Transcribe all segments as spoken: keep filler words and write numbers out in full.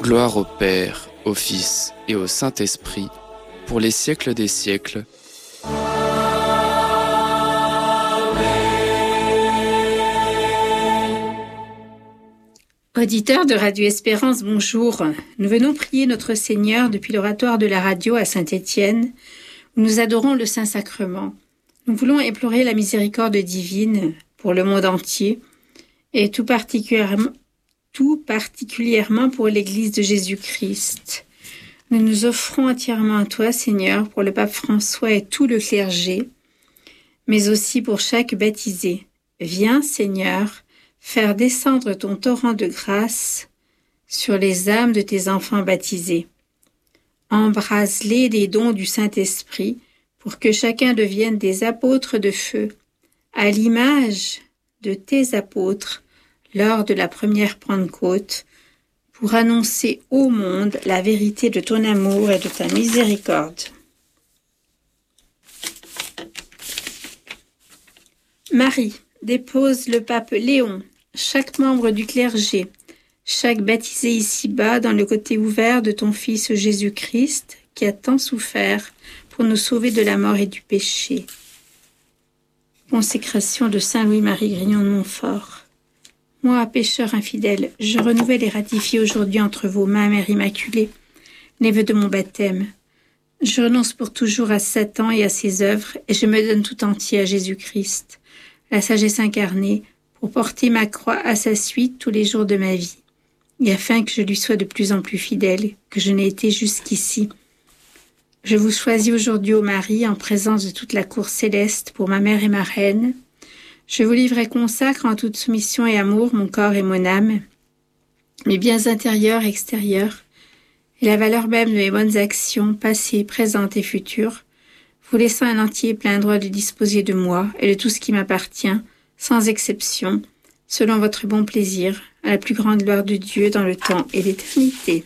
Gloire au Père, au Fils et au Saint-Esprit, pour les siècles des siècles. Auditeurs de Radio Espérance, bonjour. Nous venons prier notre Seigneur depuis l'oratoire de la radio à Saint-Étienne, où nous adorons le Saint-Sacrement. Nous voulons implorer la miséricorde divine pour le monde entier et tout particulièrement, tout particulièrement pour l'Église de Jésus-Christ. Nous nous offrons entièrement à toi, Seigneur, pour le pape François et tout le clergé, mais aussi pour chaque baptisé. Viens, Seigneur, faire descendre ton torrent de grâce sur les âmes de tes enfants baptisés. Embrase-les des dons du Saint-Esprit pour que chacun devienne des apôtres de feu, à l'image de tes apôtres lors de la première Pentecôte, pour annoncer au monde la vérité de ton amour et de ta miséricorde. Marie, dépose le pape Léon, chaque membre du clergé, chaque baptisé ici-bas dans le côté ouvert de ton Fils Jésus-Christ, qui a tant souffert pour nous sauver de la mort et du péché. Consécration de Saint Louis-Marie Grignon de Montfort. Moi, pécheur infidèle, je renouvelle et ratifie aujourd'hui entre vos mains, Mère Immaculée, les vœux de mon baptême. Je renonce pour toujours à Satan et à ses œuvres, et je me donne tout entier à Jésus-Christ, la sagesse incarnée, pour porter ma croix à sa suite tous les jours de ma vie, et afin que je lui sois de plus en plus fidèle que je n'ai été jusqu'ici. Je vous choisis aujourd'hui, ô Marie, en présence de toute la cour céleste, pour ma mère et ma reine. Je vous livre et consacre en toute soumission et amour mon corps et mon âme, mes biens intérieurs et extérieurs, et la valeur même de mes bonnes actions, passées, présentes et futures, vous laissant un entier plein droit de disposer de moi et de tout ce qui m'appartient, sans exception, selon votre bon plaisir, à la plus grande gloire de Dieu dans le temps et l'éternité.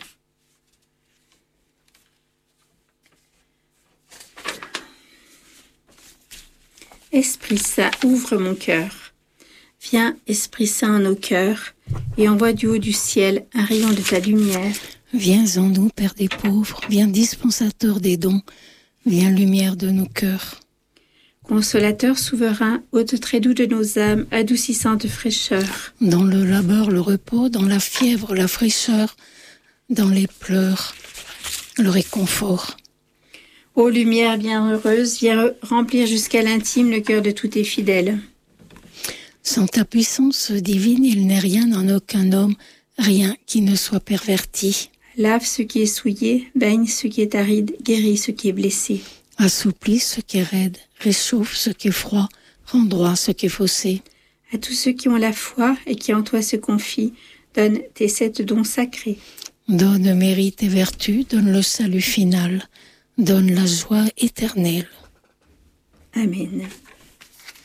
Esprit Saint, ouvre mon cœur. Viens, Esprit Saint, en nos cœurs, et envoie du haut du ciel un rayon de ta lumière. Viens en nous, Père des pauvres, viens dispensateur des dons, viens lumière de nos cœurs. Consolateur souverain, hôte très doux de nos âmes, adoucissante fraîcheur. Dans le labeur, le repos, dans la fièvre, la fraîcheur, dans les pleurs, le réconfort. Ô lumière bienheureuse, viens remplir jusqu'à l'intime le cœur de tous tes fidèles. Sans ta puissance divine, il n'est rien en aucun homme, rien qui ne soit perverti. Lave ce qui est souillé, baigne ce qui est aride, guéris ce qui est blessé. Assouplis ce qui est raide, réchauffe ce qui est froid, rend droit ce qui est faussé. À tous ceux qui ont la foi et qui en toi se confient, donne tes sept dons sacrés. Donne mérite et vertu, donne le salut final, donne la joie éternelle. Amen.